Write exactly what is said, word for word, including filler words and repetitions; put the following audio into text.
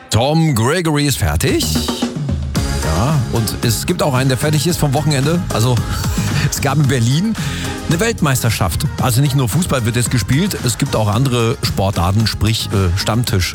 Tom Gregory ist fertig. Ja, und es gibt auch einen, der fertig ist vom Wochenende. Also es gab in Berlin eine Weltmeisterschaft. Also nicht nur Fußball wird jetzt gespielt, es gibt auch andere Sportarten, sprich äh, Stammtisch.